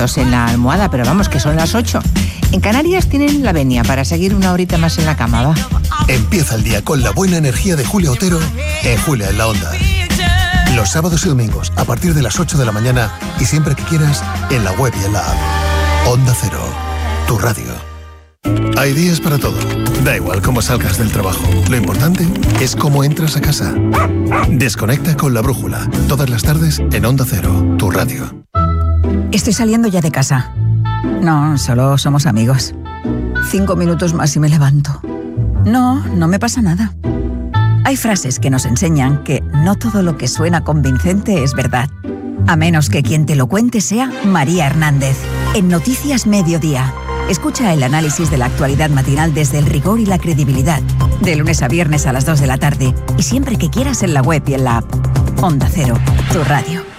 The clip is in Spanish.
en la almohada, pero vamos, que son las 8. En Canarias tienen la venia para seguir una horita más en la cama, va. Empieza el día con la buena energía de Julia Otero en Julia en la Onda. Los sábados y domingos a partir de las 8 de la mañana y siempre que quieras en la web y en la app. Onda Cero, tu radio. Hay días para todo. Da igual cómo salgas del trabajo. Lo importante es cómo entras a casa. Desconecta con La Brújula. Todas las tardes en Onda Cero, tu radio. Estoy saliendo ya de casa. No, solo somos amigos. 5 minutos más y me levanto. No me pasa nada. Hay frases que nos enseñan que no todo lo que suena convincente es verdad. A menos que quien te lo cuente sea María Hernández. En Noticias Mediodía. Escucha el análisis de la actualidad matinal desde el rigor y la credibilidad. De lunes a viernes a las 2 de la tarde. Y siempre que quieras en la web y en la app. Onda Cero, tu radio.